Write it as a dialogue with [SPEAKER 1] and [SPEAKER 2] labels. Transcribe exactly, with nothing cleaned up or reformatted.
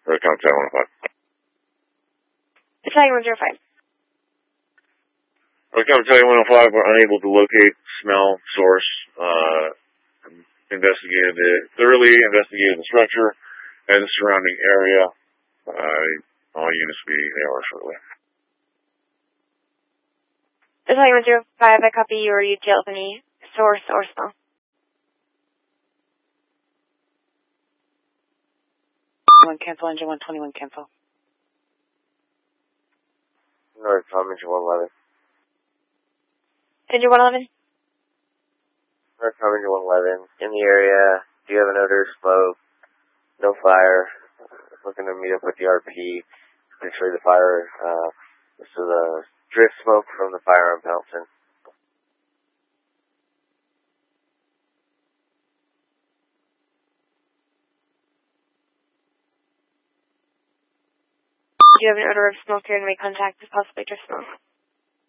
[SPEAKER 1] Or Battalion one oh five.
[SPEAKER 2] Battalion one oh five.
[SPEAKER 1] Battalion one oh five were unable to locate, smell, source, uh, investigated it, thoroughly investigated the structure and the surrounding area. Uh, all units will be there shortly.
[SPEAKER 2] Battalion one oh five, I copy you or you deal with any source or smell.
[SPEAKER 3] One cancel, engine one twenty-one cancel.
[SPEAKER 4] North Tom, engine one eleven.
[SPEAKER 2] Engine one eleven?
[SPEAKER 4] North Tom, engine one eleven. In the area, do you have an odor, smoke, no fire? Looking to meet up with the R P. Potentially the fire, uh, this is a drift smoke from the fire on Pelton.
[SPEAKER 2] Do you have an odor of smoke here and make contact with possibly drift smoke?